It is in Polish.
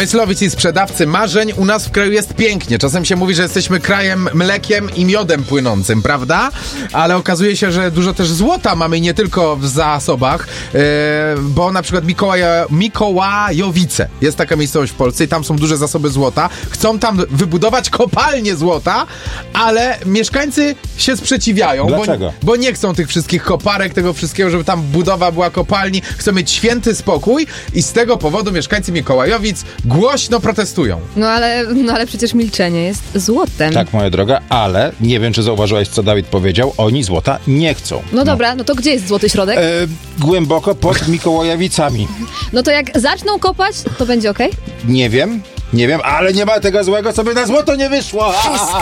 Myslowic i sprzedawcy marzeń. U nas w kraju jest pięknie. Czasem się mówi, że jesteśmy krajem mlekiem i miodem płynącym, prawda? Ale okazuje się, że dużo też złota mamy nie tylko w zasobach, bo na przykład Mikołajowice. Jest taka miejscowość w Polsce i tam są duże zasoby złota. Chcą tam wybudować kopalnię złota, ale mieszkańcy się sprzeciwiają. Dlaczego? Bo nie chcą tych wszystkich koparek, tego wszystkiego, żeby tam budowa była kopalni. Chcą mieć święty spokój i z tego powodu mieszkańcy Mikołajowic głośno protestują. No ale przecież milczenie jest złotem. Tak, moja droga, ale nie wiem, czy zauważyłaś, co Dawid powiedział. Oni złota nie chcą. No dobra, no to gdzie jest złoty środek? Głęboko pod Mikołajowicami. No to jak zaczną kopać, to będzie okej? Nie wiem, ale nie ma tego złego, co by na złoto nie wyszło.